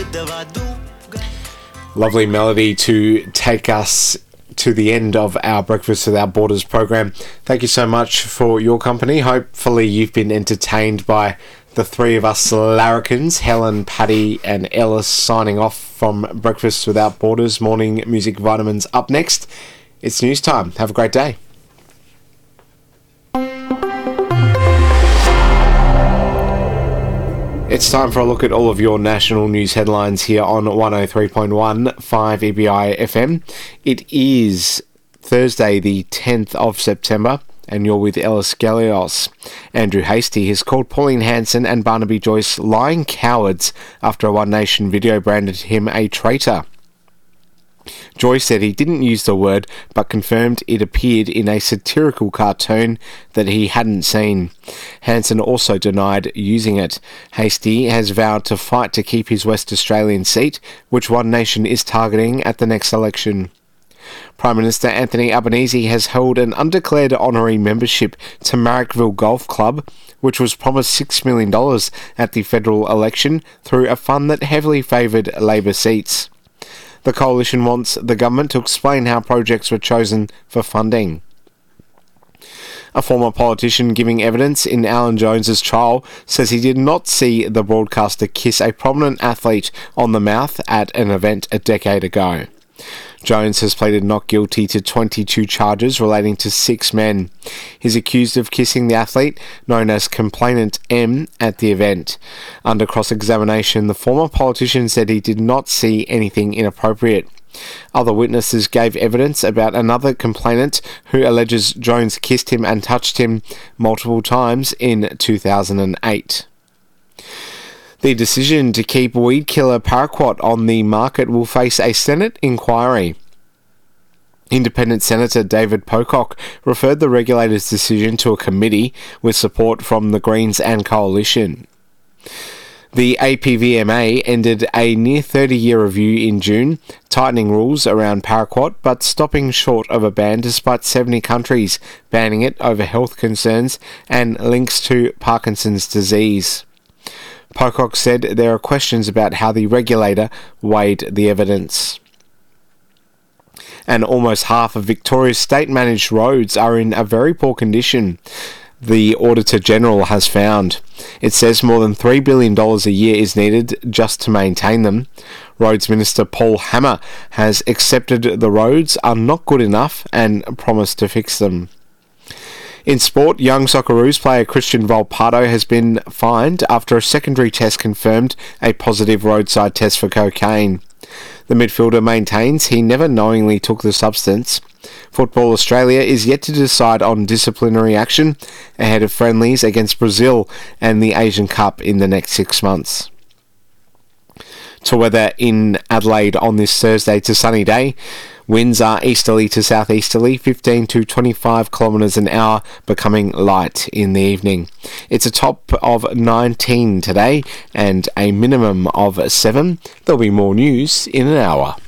Lovely melody to take us to the end of our Breakfast Without Borders program. Thank you so much for your company. Hopefully you've been entertained by the three of us larrikins, Helen, Paddy and Ellis, signing off from Breakfast Without Borders. Morning Music Vitamins up next. It's news time. Have a great day. It's time for a look at all of your national news headlines here on 103.1 5 EBI FM. It is Thursday the 10th of September and you're with Ellis Gallios. Andrew Hastie has called Pauline Hanson and Barnaby Joyce lying cowards after a One Nation video branded him a traitor. Joyce said he didn't use the word, but confirmed it appeared in a satirical cartoon that he hadn't seen. Hanson also denied using it. Hastie has vowed to fight to keep his West Australian seat, which One Nation is targeting at the next election. Prime Minister Anthony Albanese has held an undeclared honorary membership to Marrickville Golf Club, which was promised $6 million at the federal election through a fund that heavily favoured Labor seats. The coalition wants the government to explain how projects were chosen for funding. A former politician giving evidence in Alan Jones's trial says he did not see the broadcaster kiss a prominent athlete on the mouth at an event a decade ago. Jones has pleaded not guilty to 22 charges relating to 6 men. He's accused of kissing the athlete, known as Complainant M, at the event. Under cross-examination, the former politician said he did not see anything inappropriate. Other witnesses gave evidence about another complainant who alleges Jones kissed him and touched him multiple times in 2008. The decision to keep weed killer paraquat on the market will face a Senate inquiry. Independent Senator David Pocock referred the regulator's decision to a committee with support from the Greens and Coalition. The APVMA ended a near 30-year review in June, tightening rules around paraquat but stopping short of a ban despite 70 countries banning it over health concerns and links to Parkinson's disease. Pocock said there are questions about how the regulator weighed the evidence. And almost half of Victoria's state-managed roads are in a very poor condition, the Auditor-General has found. It says more than $3 billion a year is needed just to maintain them. Roads Minister Paul Hammer has accepted the roads are not good enough and promised to fix them. In sport, young Socceroos player Christian Volpato has been fined after a secondary test confirmed a positive roadside test for cocaine. The midfielder maintains he never knowingly took the substance. Football Australia is yet to decide on disciplinary action ahead of friendlies against Brazil and the Asian Cup in the next 6 months. To weather in Adelaide on this Thursday, it's a sunny day. Winds are easterly to southeasterly, 15 to 25 kilometres an hour, becoming light in the evening. It's a top of 19 today and a minimum of 7. There'll be more news in an hour.